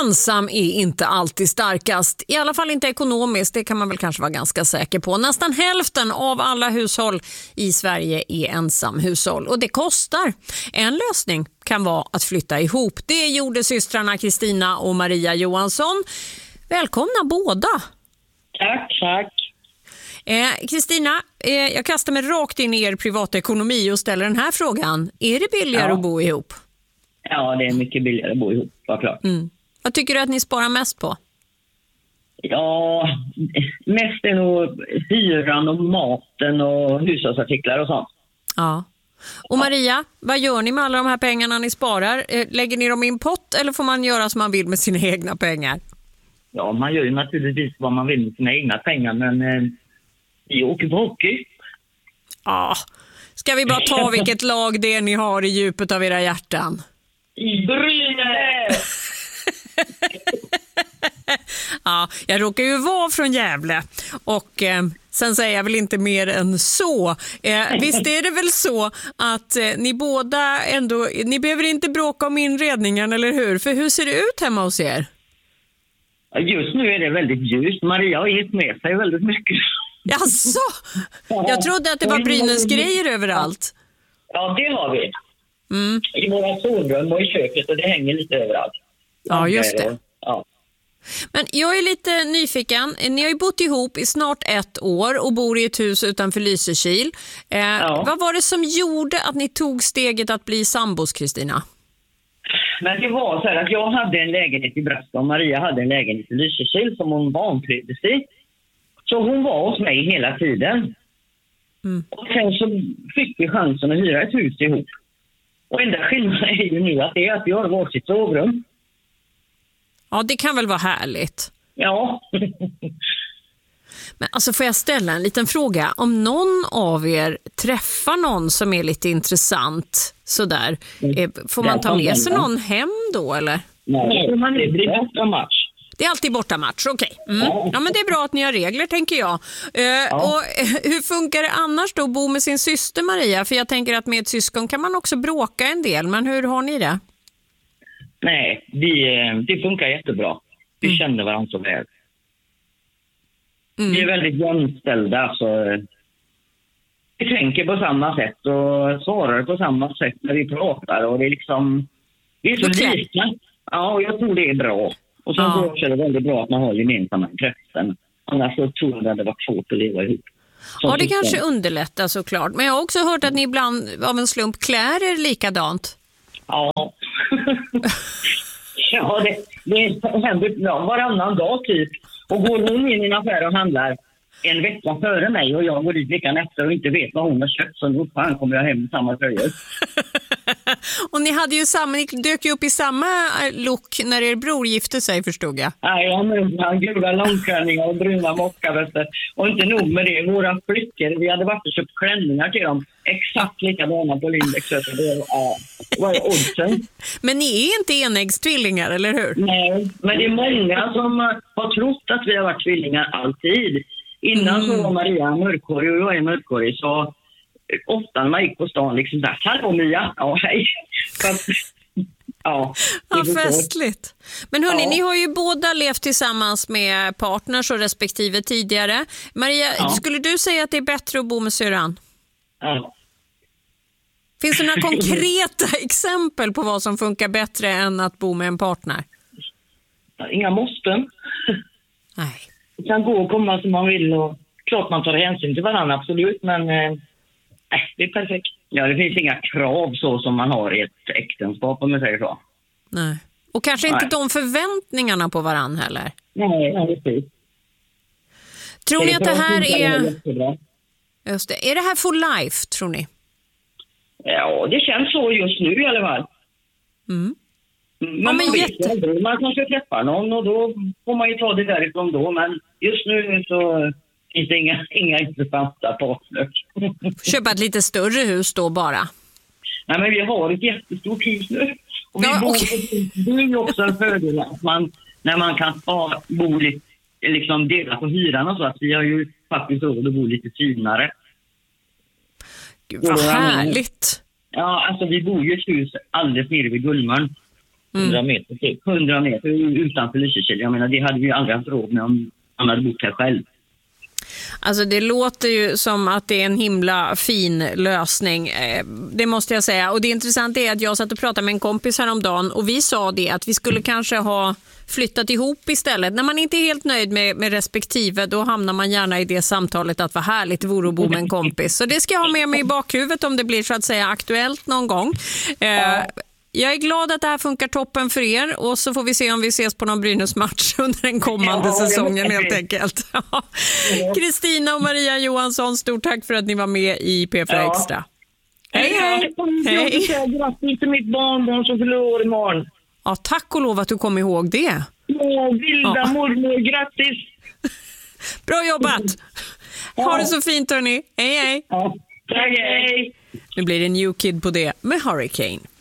Ensam är inte alltid starkast, i alla fall inte ekonomiskt, det kan man väl kanske vara ganska säker på. Nästan hälften av alla hushåll i Sverige är ensamhushåll och det kostar. En lösning kan vara att flytta ihop. Det gjorde systrarna Kristina och Maria Johansson. Välkomna båda. Tack. Kristina, jag kastar mig rakt in i er privatekonomi och ställer den här frågan. Är det billigare att bo ihop? Ja, det är mycket billigare att bo ihop, såklart. Vad tycker du att ni sparar mest på? Ja, mest är nog hyran och maten och hushållsartiklar och sånt. Ja. Och Maria, vad gör ni med alla de här pengarna ni sparar? Lägger ni dem i en pott eller får man göra som man vill med sina egna pengar? Ja, man gör ju naturligtvis vad man vill med sina egna pengar, men vi åker på hockey. Ja. Ska vi bara ta vilket lag det är ni har i djupet av era hjärtan? I Brynäs! Ja, jag råkar ju vara från Gävle och sen säger jag väl inte mer än så. Visst är det väl så att ni båda ändå, ni behöver inte bråka om inredningen, eller hur? För hur ser det ut hemma hos er? Just nu är det väldigt ljust. Maria har gett med sig väldigt mycket. Jaså? Jag trodde att det var Brynäs-grejer överallt. Ja, det har vi. I våra sovrum och i köket, och det hänger lite överallt. Ja, just det. Ja. Men jag är lite nyfiken. Ni har ju bott ihop i snart 1 år och bor i ett hus utanför Lysekil. Vad var det som gjorde att ni tog steget att bli sambos, Kristina? Men det var så här att jag hade en lägenhet i Brastad och Maria hade en lägenhet i Lysekil som hon vantrivdes i. Så hon var hos mig hela tiden. Och sen så fick vi chansen att hyra ett hus ihop. Och enda skillnaden är ju nu att det är att vi har varsitt sovrum. Ja, det kan väl vara härligt. Ja. Men alltså, får jag ställa en liten fråga? Om någon av er träffar någon som är lite intressant sådär, får man ta med sig någon hem då, eller? Nej, det blir bortamatch. Det är alltid bortamatch, okej. Ja, men det är bra att ni har regler, tänker jag. Och hur funkar det annars då att bo med sin syster Maria? För jag tänker att med ett syskon kan man också bråka en del, men hur har ni det? Nej, det funkar jättebra. Vi känner varandra så väl. Vi är väldigt jämställda, så vi tänker på samma sätt och svarar på samma sätt när vi pratar, och det är liksom, vi är så lika. Ja, och jag tror det är bra. Och sen så är det väldigt bra att man har gemensamma intressen. Annars så tror jag att det var svårt att leva ihop. Ja, det kanske underlättar såklart. Men jag har också hört att ni ibland av en slump klär er likadant. Ja. Ja, det händer varannan dag typ. Och går hon in i en affär och handlar en vecka före mig och jag går dit veckan efter och inte vet vad hon har köpt, så då kommer jag hem med samma tröjor. Och ni dök ju upp i samma look när er bror gifte sig, förstod jag. Nej, han gula långklänningar och bruna mockaväster. Och inte nog med det, våra flickor, vi hade varit och köpt klänningar till dem. Exakt likadana på Lindex. Det var oddsen. Men ni är inte enäggstvillingar, eller hur? Nej, men det är många som har trott att vi har varit tvillingar alltid. Innan så var Maria mörkhårig och jag är mörkhårig, så ofta när man gick på stan liksom där, hallå Mia, ja hej. Ja, festligt. Men hörni, ni har ju båda levt tillsammans med partners och respektive tidigare. Maria, skulle du säga att det är bättre att bo med syrran? Ja. Finns det några konkreta exempel på vad som funkar bättre än att bo med en partner? Inga måsten. Nej. Det kan gå och komma som man vill, och klart man tar hänsyn till varandra, absolut, men det är perfekt. Ja, det finns inga krav så som man har i ett äktenskap, om man säger så. Nej. Och kanske inte de förväntningarna på varandra heller. Nej, precis. Tror ni att det här är... Just det. Är det här for life, tror ni? Ja, det känns så just nu i alla fall. Men man vet aldrig. Man kanske träffar någon och då får man ju ta det därifrån då. Men just nu så finns det inga intressanta partners. Köpa ett lite större hus då bara? Nej, men vi har ett jättestort hus nu. Och det är ju också en fördel att när man kan bo lite, liksom dela på hyran och så, att vi har ju faktiskt råd att bo lite finare. Gud, vad härligt. Ja, alltså vi bor ju i ett hus alldeles nere vid Gullmarn. 100 meter utanför Lysekil. Jag menar, det hade vi ju aldrig haft råd med om han hade bott här själv. Alltså det låter ju som att det är en himla fin lösning, det måste jag säga. Och det intressanta är att jag satt och pratade med en kompis häromdagen och vi sa det att vi skulle kanske ha flyttat ihop istället. När man inte är helt nöjd med respektive, då hamnar man gärna i det samtalet att vad härligt det vore att bo med en kompis. Så det ska jag ha med mig i bakhuvudet om det blir så att säga aktuellt någon gång. Jag är glad att det här funkar toppen för er och så får vi se om vi ses på någon Brynäs-match under den kommande säsongen helt enkelt. Kristina och Maria Johansson, stort tack för att ni var med i P4 Extra. Hej, hej! Hej! Grattis till mitt barnbarn som fyller år imorgon. Ja, tack och lov att du kom ihåg det. Ja, vilda mormor, grattis! Bra jobbat! Ha det så fint hörni. Hej, hej! Ja, tack, hej! Nu blir det New Kid på det med Hurricane.